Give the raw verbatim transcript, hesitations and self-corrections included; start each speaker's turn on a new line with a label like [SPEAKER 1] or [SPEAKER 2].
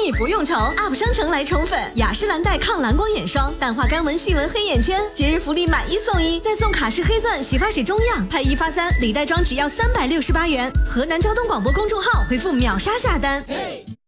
[SPEAKER 1] 意不用愁 ，Up 商城来宠粉，雅诗兰黛抗蓝光眼霜，淡化干纹细纹黑眼圈，节日福利买一送一，再送卡诗黑钻洗发水中样，拍一发三，礼袋装只要三百六十八元。河南交通广播公众号回复秒杀下单。